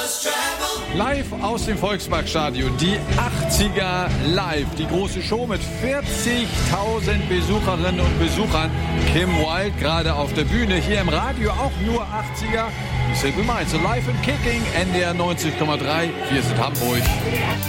Live aus dem Volksparkstadion, die 80er live, die große Show mit 40.000 Besucherinnen und Besuchern. Kim Wilde gerade auf der Bühne, hier im Radio auch nur 80er. Die Simple Minds, so live and kicking, NDR 90,3, wir sind Hamburg.